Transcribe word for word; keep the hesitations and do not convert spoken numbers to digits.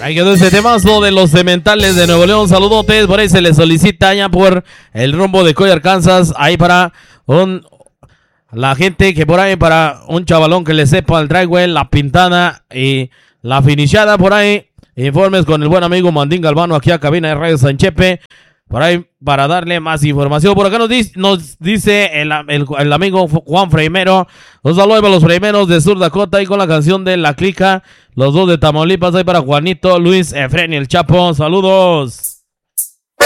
Ahí quedó ese temazo de los Cementales de Nuevo León. Saludotes, por ahí se le solicita ya por el rumbo de Coy, Arkansas. Ahí para un, la gente que por ahí, para un chavalón que le sepa el driveway, la pintada y la finishada por ahí. Informes con el buen amigo Mandín Galvano aquí a cabina de Radio Sanchepe. Por ahí para darle más información. Por acá nos dice, nos dice el, el, el amigo Juan Freimero. Un saludo para los Freimeros de Sur Dakota y con la canción de La Clica. Los dos de Tamaulipas. Ahí para Juanito, Luis, Efren y el Chapo. Saludos.